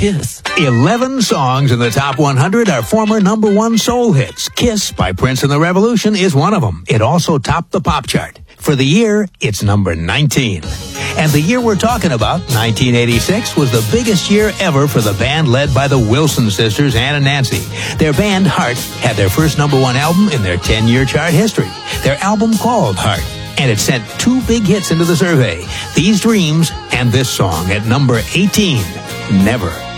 Kiss. 11 songs in the top 100 are former number one soul hits. Kiss by Prince and the Revolution is one of them. It also topped the pop chart. For the year, it's number 19. And the year we're talking about, 1986, was the biggest year ever for the band led by the Wilson sisters, Ann and Nancy. Their band, Heart, had their first number one album in their 10-year chart history. Their album called Heart, and it sent 2 big hits into the survey, These Dreams and this song at number 18, Never.